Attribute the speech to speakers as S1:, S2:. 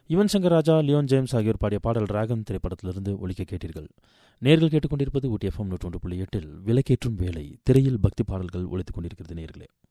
S1: Yuvan Shankar Raja, Leon James ஆகியோர் பாடிய பாடல் ராகம் திரைப்படத்திலிருந்து ஒலிக்க கேட்டீர்கள். நேர்கள் கேட்டுக்கொண்டிருப்பது ஊட்டி FM 101.8 விளக்கேற்றும் வேலை. திரையில் பக்தி பாடல்கள் ஒலித்துக் கொண்டிருக்கிறது நேர்களே.